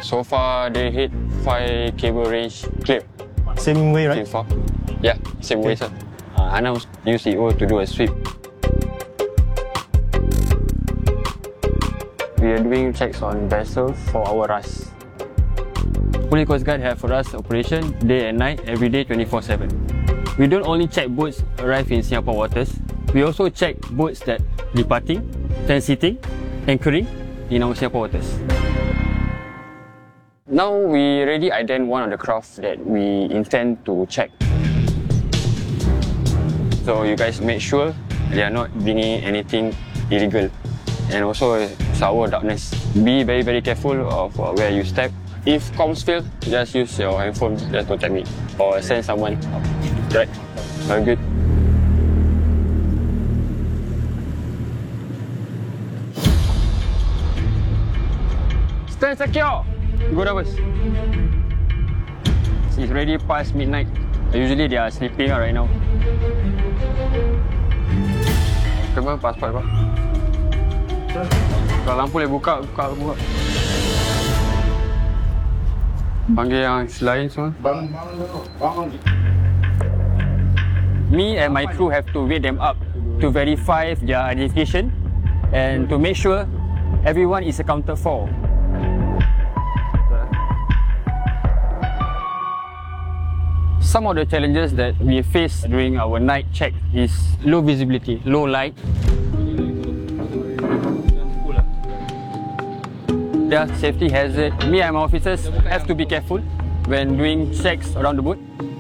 So far, they hit 5 cable range clear. Same way, right? So far. Yeah, same way, sir. Hana use EO to do a sweep. We are doing checks on vessels for our RAS. Police Coast Guard have RAS operation day and night, every day, 24/7. We don't only check boats arrive in Singapore waters, we also check boats that departing, transiting, anchoring in our Singapore waters. Now we already identified one of the craft that we intend to check. So you guys make sure they are not bringing anything illegal. And also sour darkness. Be very, very careful of where you step. If comms fail, just use your handphone just to tell me or send someone. Right? Very good. Stand secure. Go down first. It's already past midnight. Usually they are sleeping right now. Coba pasport pak. Kalau lampu boleh buka. Panggil yang lain semua. Bangun. Me and my crew have to wake them up to verify their identification and to make sure everyone is accounted for. Some of the challenges that we face during our night check is low visibility, low light. There are safety hazards. Me and my officers have to be careful when doing checks around the boat.